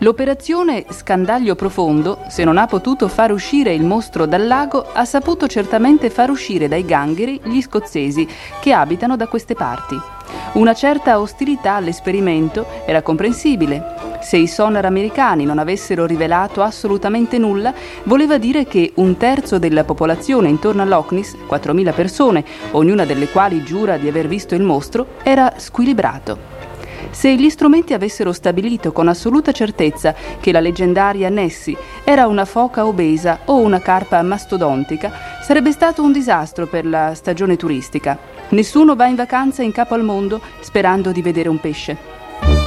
L'operazione Scandaglio Profondo, se non ha potuto far uscire il mostro dal lago, ha saputo certamente far uscire dai gangheri gli scozzesi che abitano da queste parti. Una certa ostilità all'esperimento era comprensibile. Se i sonar americani non avessero rivelato assolutamente nulla, voleva dire che un terzo della popolazione intorno a Loch Ness, 4.000 persone, ognuna delle quali giura di aver visto il mostro, era squilibrato. Se gli strumenti avessero stabilito con assoluta certezza che la leggendaria Nessie era una foca obesa o una carpa mastodontica, sarebbe stato un disastro per la stagione turistica. Nessuno va in vacanza in capo al mondo sperando di vedere un pesce.